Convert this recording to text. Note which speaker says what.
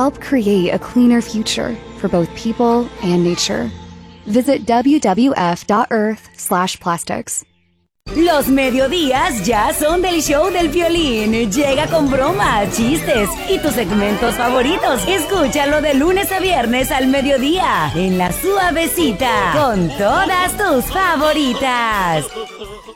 Speaker 1: help create a cleaner future for both people and nature. Visit wwf.earth/plastics.
Speaker 2: Los mediodías ya son del show del Piolín. Llega con bromas, chistes y tus segmentos favoritos. Escúchalo de lunes a viernes al mediodía en La Suavecita con todas tus favoritas.